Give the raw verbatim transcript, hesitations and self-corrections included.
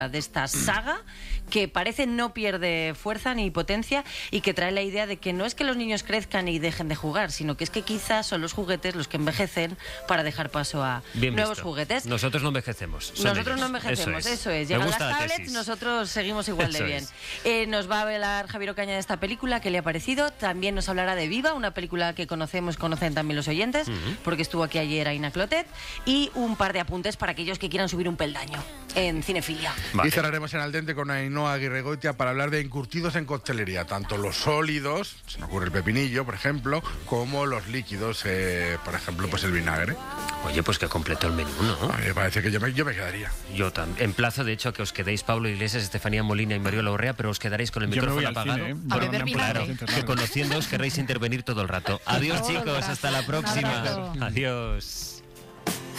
de esta saga, que parece no pierde fuerza ni potencia y que trae la idea de que no es que los niños crezcan y dejen de jugar, sino que es que quizás son los juguetes los que envejecen para dejar paso a Bien nuevos visto. juguetes. Nosotros no envejecemos. Nosotros ellos. no envejecemos, eso es. Eso es. Llegan Me las gusta la tablets, tesis. nosotros seguimos igual de Eso bien. es. Eh, nos va a hablar Javier Ocaña de esta película, que le ha parecido. También nos hablará de Viva, una película que conocemos, conocen también los oyentes, uh-huh. porque estuvo aquí ayer Aina Clotet. Y un par de apuntes para aquellos que quieran subir un peldaño en cinefilia. Vale. Y cerraremos en Al Dente con Ainhoa Aguirregoitia para hablar de encurtidos en coctelería, tanto los sólidos, se me ocurre el pepinillo, por ejemplo, como los líquidos, eh, por ejemplo, pues el vinagre. Oye, pues que completó el menú, ¿no? A mí me parece que yo me, yo me quedaría. Yo también. Emplazo, de hecho, a que os quedéis Pablo Iglesias, Estefanía Molina y Mariola Urrea, pero os quedaréis con el micrófono apagado. Cine, ¿eh? A beber vinagre. Claro, que conociéndoos querréis intervenir todo el rato. Adiós, chicos, hasta la próxima. Adiós.